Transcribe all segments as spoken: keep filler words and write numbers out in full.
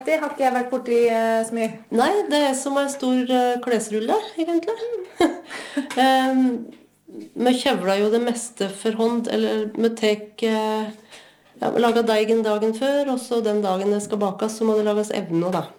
Det har ikke jeg vært borti eh, så mye. Nei, det er som en stor uh, klesrulle, egentlig. um, vi kjevler jo det meste for hånd, eller vi tek, uh, ja, vi lager deigen dagen før, og så den dagen det skal bakes, så må det lages evner, da.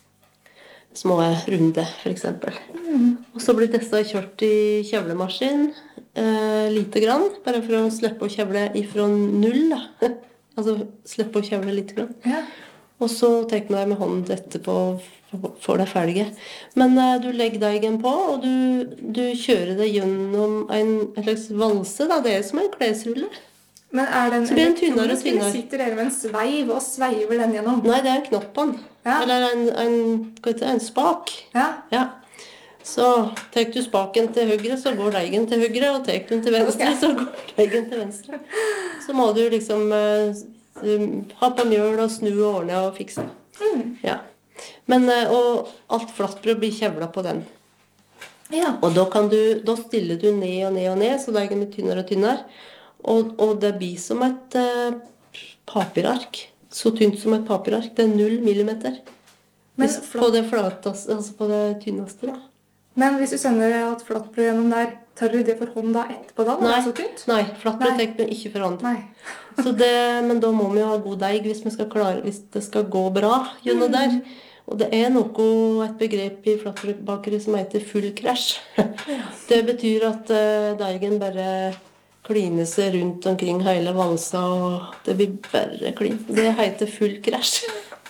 Små runde, for eksempel. Mm. Og så blir disse kjørt i kjevlemaskin, uh, lite grann, bare for å slippe å kjevle ifra null, da. altså, slippe å kjevle lite grann. Ja. Og så tar vi deg med hånd etterpå for deg ferdige. Men uh, du legger deigen på, og du, du kjører det gjennom en, en slags valse, da. Det er som en klesrulle. Men er den så blir den tynnere og tynnere. Sitter dere med en sveiv og sveiver den gjennom? Nei, det er knoppen. Ja. Eller en, en, hva heter det, en spak. Ja. Ja. Så tar du spaken til høyre, så går deigen til høyre, og tar du den til venstre, okay. så går deigen til venstre. Så må du liksom... Uh, ha på mjøl og snu og ordne og fikse. Mm. Ja. Men, og alt flatbrød blir kjevlet på den. Ja. Og da, kan du, da stiller du ned og ned og ned, så deigen blir tynnere og tynnere. Og, og det blir som et uh, papirark. Så tynt som et papirark. Det er null millimeter. Men, på det flateste, altså på det tynneste, da. Men hvis du sender et flatbrød gjennom der, tar du det for hånd da etterpå da? Nei, så tynt? nei, flatbrød tar vi ikke for hånd. Nei. så det, men da må vi jo ha god deig hvis, vi skal klare, hvis det skal gå bra gjennom mm. der. Og det er noe, et begrep i flatbrødbakeri som heter full krasj. Det betyr at uh, deigen bare kliner seg rundt omkring hele valsa, og det blir bare klin. Det heter full krasj.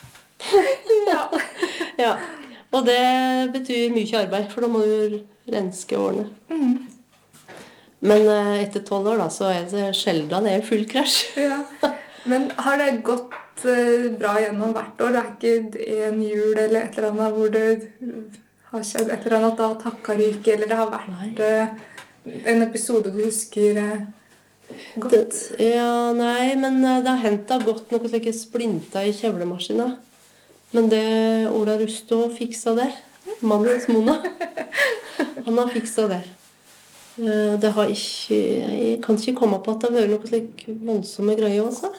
ja. ja. Og det betyr mye arbeid, for da må du renske årene. Mm. Men uh, etter tolv år da, så er det sjelden det er full krasj. ja. Men har det gått uh, bra gjennom hvert år? Det er ikke en jul eller et eller annet hvor det har skjedd et eller annet da takket ryke, eller det har vært uh, en episode du husker uh, godt? Det, ja, nei, men uh, det har hendt det har gått noe slike splinter i kjevlemaskinen. Men det Ola Rustå fiksa der, mannens Mona, han har fiksa der. Det har ikke, jeg kan ikke komme på at det har vært noe slik voldsomme greier også.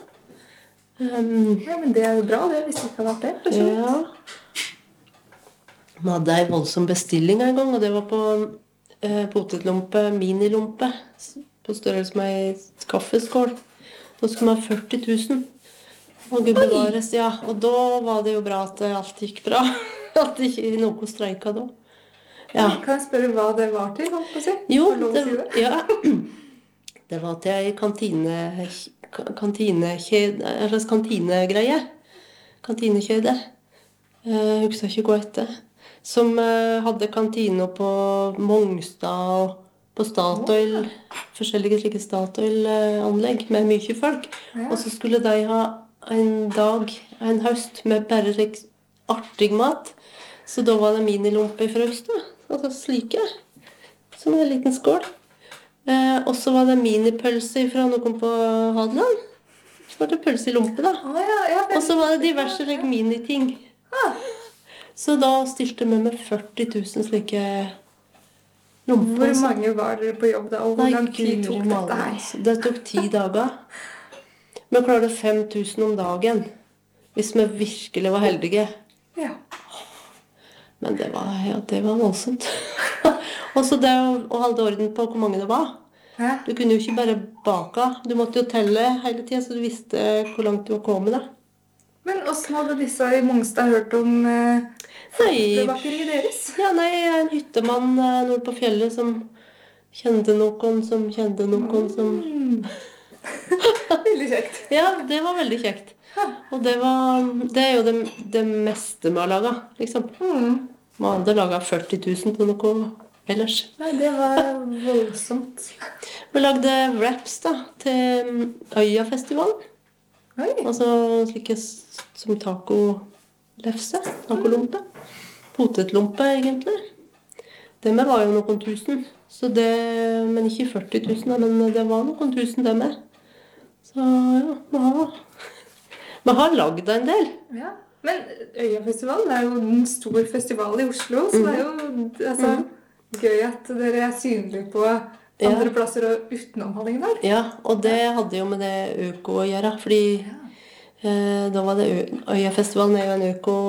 Um, ja, men det er jo bra, det, hvis det ikke har vært det. Ja. Vi hadde en voldsom bestilling en gang, og det var på eh, potetlompe, minilompe, på størrelse med en kaffeskål. Da skulle vi ha førti tusen. Og Gud bevares, ja. Og da var det jo bra at alt gikk bra. At ikke noe streiket da. Ja. Kan jeg spørre hva det var til, holdt på å si? Jo, det, ja. Det var til en kantine, kantinekjede, eller kantinegreie. Kantinekjede. Jeg husker ikke hva etter. Som hadde kantiner på Mongstad og på Statoil, forskjellige slike Statoil-anlegg med mye folk. Ja. Og så skulle de ha en dag, en høst, med bare artig mat. Så da var det minilompe i frøst, da. Altså slike. Som en liten skål. Eh, og så var det minipølse fra noen på Hadeland. Så var det pølse i lompe, da. Ah, ja, ja, og så var det diverse like, miniting. Ah. Så da stilte vi med førti tusen slike lomper. Hvor mange var dere på jobb da? Og hvor lang tid tok dette her? Det tok ti dager. Vi klarte fem tusen om dagen, hvis vi virkelig var heldige. Ja. Men det var, ja, det var voldsomt. Og så det å, å holde orden på hvor mange det var. Hæ? Du kunne jo ikke bare bake. Du måtte jo telle hele tiden, så du visste hvor langt du var kommet da. Men hvordan hadde disse i Mongstad hørt om eh, bakeriet deres? Ja, nei, en hyttemann eh, nord på fjellet som kjente noen, som kjente noen, som... Veldig kjekt. Ja, det var veldig kjekt. Og det, var, det er jo det, det meste vi har laget, liksom. Mm. Vi hadde laget førti tusen på noe ellers. Nei, det var voldsomt. Vi lagde wraps da, til Øyafestivalen. Oi. Altså slike som taco-lefse, taco-lompe. Potetlompe, egentlig. Det med var jo noen tusen. Så det, men ikke førti tusen, men det var noen tusen det med. Så ja, vi har, vi har laget en del. Ja, men Øyafestivalen er jo en stor festival i Oslo, så mm. det er jo altså, mm. gøy at dere er synlige på andre ja. Plasser og utenomholdningen der. Ja, og det hadde jo med det øko å gjøre, fordi Eh, Da var det Ø- Øyafestivalen er jo en uke